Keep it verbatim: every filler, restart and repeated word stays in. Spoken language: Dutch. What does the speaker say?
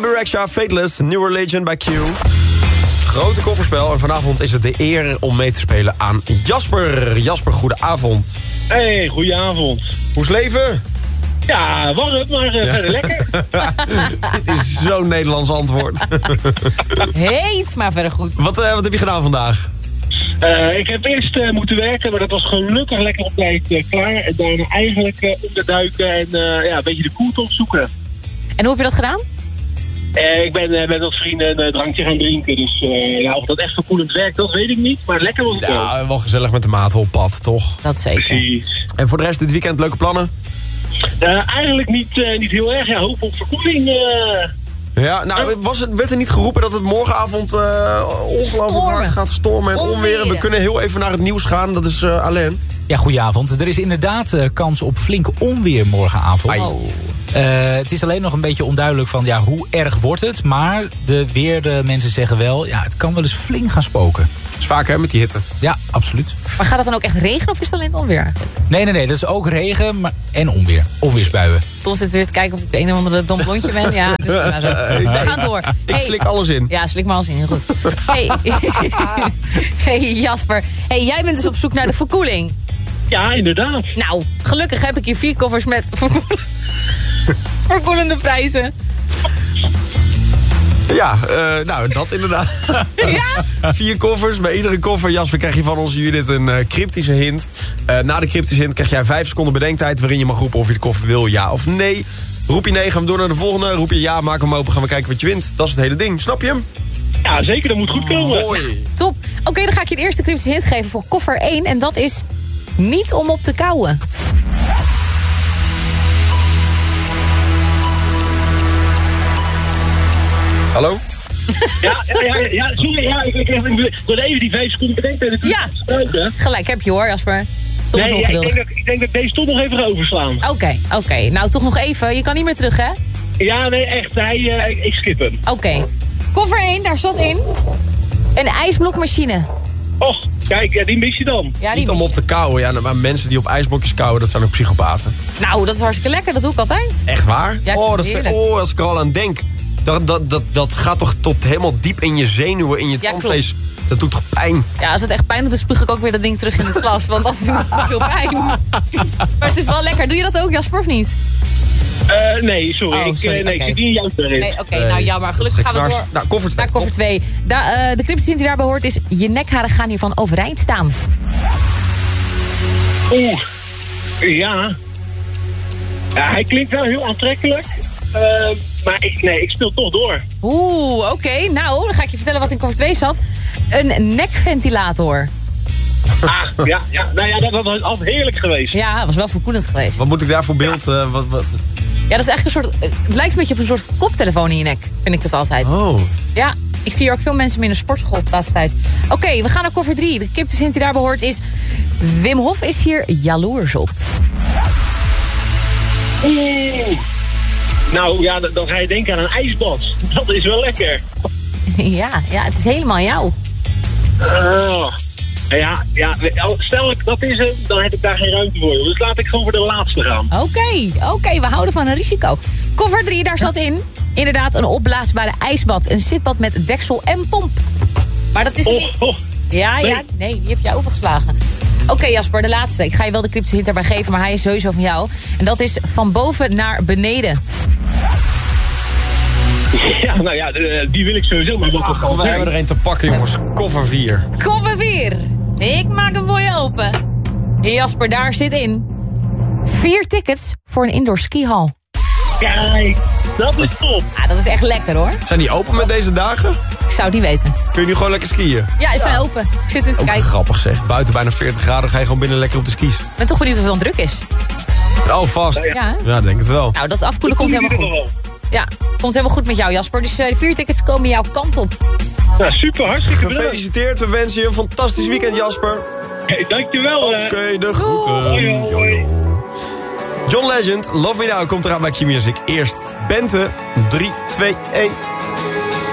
Bebe Rexha, Fateless, New Religion bij Q. Grote kofferspel en vanavond is het de eer om mee te spelen aan Jasper. Jasper, goedenavond. Hey, goedenavond. Hoe is leven? Ja, warm, maar uh, ja. verder lekker. Dit is zo'n Nederlands antwoord. Heet, maar verder goed. Wat, uh, wat heb je gedaan vandaag? Uh, ik heb eerst uh, moeten werken, maar dat was gelukkig lekker op tijd uh, klaar. En daarna eigenlijk uh, onderduiken en uh, ja, een beetje de koeltocht zoeken. En hoe heb je dat gedaan? Uh, ik ben uh, met wat vrienden een uh, drankje gaan drinken. Dus uh, ja, of dat echt verkoelend werkt, dat weet ik niet. Maar lekker was het wel. Ja, wel gezellig met de maten op pad, toch? Dat zeker. Precies. En voor de rest dit weekend leuke plannen? Uh, eigenlijk niet, uh, niet heel erg. Ja, hoop op verkoeling. Uh... Ja, nou, was het, werd er niet geroepen dat het morgenavond uh, ongelooflijk hard gaat stormen en onweren? We kunnen heel even naar het nieuws gaan, dat is uh, Alain. Ja, goedenavond. Er is inderdaad uh, kans op flink onweer morgenavond. Oh. Uh, het is alleen nog een beetje onduidelijk van ja, hoe erg wordt het. Maar de weermensen zeggen wel, ja, het kan wel eens flink gaan spoken. Dat is vaak hè, met die hitte. Ja, absoluut. Maar gaat dat dan ook echt regenen of is het alleen onweer? Nee, nee, nee. Dat is ook regen maar, en onweer. Onweersbuien. Tom zit weer te kijken of ik de een of andere dom blondje ben. Ja, het is prima zo. We gaan door. Ik slik alles in. Ja, slik maar alles in. Heel goed. Hey, hey Jasper. Hey, jij bent dus op zoek naar de verkoeling. Ja, inderdaad. Nou, gelukkig heb ik hier vier koffers met verkoelende prijzen. Ja, uh, nou, dat inderdaad. Ja? Vier koffers. Bij iedere koffer, Jasper, krijg je van onze Judith een uh, cryptische hint. Uh, na de cryptische hint krijg jij vijf seconden bedenktijd waarin je mag roepen of je de koffer wil, ja of nee. Roep je nee, gaan we door naar de volgende. Roep je ja, maak hem open, gaan we kijken wat je wint. Dat is het hele ding. Snap je hem? Ja, zeker. Dat moet goed komen. Mooi. Top. Oké, okay, dan ga ik je de eerste cryptische hint geven voor koffer één. En dat is niet om op te kauwen. Hallo? Ja, ja, ja, ja, sorry, ja, ik, ik, ik, ik wil even die vijf seconden bedenken. Ja, gelijk heb je hoor, Jasper. Tom nee, is ja, ik, ongeduldig. denk dat, ik denk dat ik deze toch nog even ga overslaan. Oké, okay, oké. Okay. Nou, toch nog even. Je kan niet meer terug, hè? Ja, nee, echt. Hij, uh, ik, ik skip hem. Oké. Okay. Koffer één, daar zat in een ijsblokmachine. Och, kijk, ja, die mis je dan. Ja, die niet om op te kauwen, ja, maar mensen die op ijsblokjes kauwen, dat zijn ook psychopaten. Nou, dat is hartstikke lekker. Dat doe ik altijd. Echt waar? Ja, oh, dat vind, oh, als ik er al aan denk. Dat, dat, dat, dat gaat toch tot helemaal diep in je zenuwen, in je ja, tandvlees. Klopt. Dat doet toch pijn? Ja, als het echt pijn doet, dan spuug ik ook weer dat ding terug in het glas. Want dat doet te veel pijn. Maar het is wel lekker. Doe je dat ook, Jasper, of niet? Uh, nee, sorry. Oh, ik, sorry. Uh, nee, okay. ik zit niet in jouw sterren. Nee, oké. Okay, nee. Nou, jammer. Gelukkig gaan we door nou, koffer twee. naar koffer twee. Da, uh, de cryptische hint die daarbij hoort is... je nekharen gaan hiervan overeind staan. Oeh. Ja. Ja, hij klinkt wel heel aantrekkelijk. Uh, maar ik, nee, ik speel toch door. Oeh, oké. Okay. Nou, dan ga ik je vertellen wat in koffer twee zat. Een nekventilator. Ah, ja, ja. Nou ja, dat, dat was altijd heerlijk geweest. Ja, dat was wel verkoelend geweest. Wat moet ik daar voor beeld... Ja, uh, wat, wat? Ja, dat is eigenlijk een soort... Het lijkt een beetje op een soort koptelefoon in je nek. Vind ik het altijd. Oh. Ja, ik zie hier ook veel mensen mee in de sportschool de laatste tijd. Oké, okay, we gaan naar koffer drie. De cryptische hint die daarbij hoort is... Wim Hof is hier jaloers op. Oeh. Nou ja, dan, dan ga je denken aan een ijsbad. Dat is wel lekker. Ja, ja, het is helemaal jou. Uh, ja, ja, stel ik dat is hem, dan heb ik daar geen ruimte voor. Dus laat ik gewoon voor de laatste gaan. Oké, okay, oké, okay, we houden van een risico. Koffer drie, daar zat in. Inderdaad, een opblaasbare ijsbad. Een zitbad met deksel en pomp. Maar dat is oh, niet... Oh, ja, nee. ja, nee, die heb jij overgeslagen. Oké, okay, Jasper, de laatste. Ik ga je wel de cryptische hint erbij geven, maar hij is sowieso van jou. En dat is van boven naar beneden. Ja, nou ja, die wil ik sowieso. Maar Ach, we hebben er een te pakken, jongens. Koffer vier. Koffer vier. Ik maak hem voor je open. Jasper, daar zit in. Vier tickets voor een indoor skihal. Kijk, dat is top. Ah, dat is echt lekker, hoor. Zijn die open met deze dagen? Ik zou het niet weten. Kun je nu gewoon lekker skiën? Ja, ze zijn ja. open. Ik zit in te ook kijken. Grappig zeg. Buiten bijna veertig graden ga je gewoon binnen lekker op de skis. Ik ben toch benieuwd of het dan druk is. Oh, vast. Ja, ja. ja denk het wel. Nou, dat afkoelen komt helemaal goed. Ja, komt helemaal goed met jou, Jasper. Dus uh, de vier tickets komen jouw kant op. Nou, super, hartstikke bedankt. Gefeliciteerd, we wensen je een fantastisch weekend, Jasper. Hey, dankjewel. Oké, okay, de groeten. John Legend, Love Me Now, komt eraan bij Q Music. Eerst Bente, drie, twee, één...